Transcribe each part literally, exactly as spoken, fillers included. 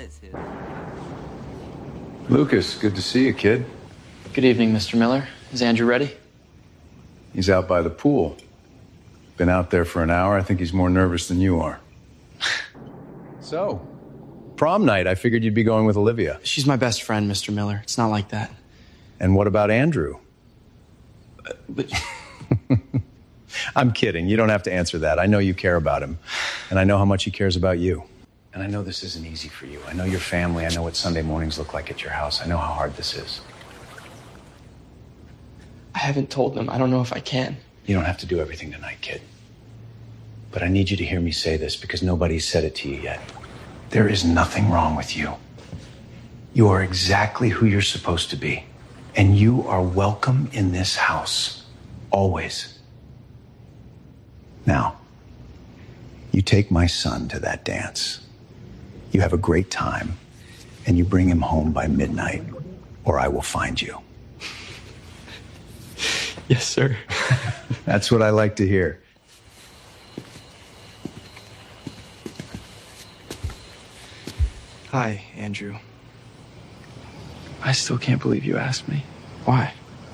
Lucas, good to see you, kid. Good evening, Mister Miller. Is Andrew ready? He's out by the pool. Been out there for an hour. I think he's more nervous than you are. So, prom night. I figured you'd be going with Olivia. She's my best friend, Mister Miller. It's not like that. And what about Andrew? Uh, but... I'm kidding. You don't have to answer that. I know you care about him. And I know how much he cares about you. And I know this isn't easy for you. I know your family. I know what Sunday mornings look like at your house. I know how hard this is. I haven't told them. I don't know if I can. You don't have to do everything tonight, kid. But I need you to hear me say this because nobody's said it to you yet. There is nothing wrong with you. You are exactly who you're supposed to be. And you are welcome in this house. Always. Now, you take my son to that dance. You have a great time, and you bring him home by midnight, or I will find you. Yes, sir. That's what I like to hear. Hi, Andrew. I still can't believe you asked me. Why?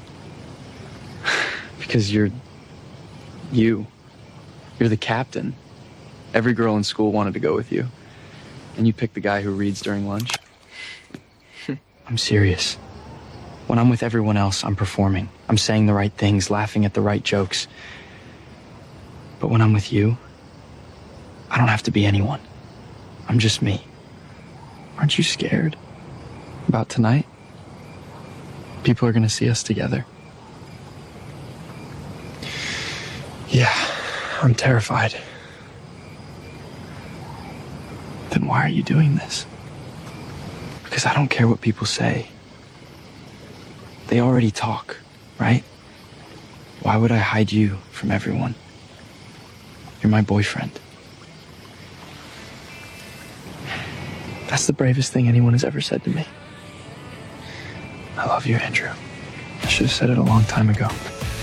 Because you're... you. You're the captain. Every girl in school wanted to go with you. And you picked the guy who reads during lunch. I'm serious. When I'm with everyone else, I'm performing. I'm saying the right things, laughing at the right jokes. But when I'm with you, I don't have to be anyone. I'm just me. Aren't you scared about tonight? People are gonna see us together. Yeah, I'm terrified. Then why are you doing this? Because I don't care what people say. They already talk, right? Why would I hide you from everyone? You're my boyfriend. That's the bravest thing anyone has ever said to me. I love you, Andrew. I should have said it a long time ago.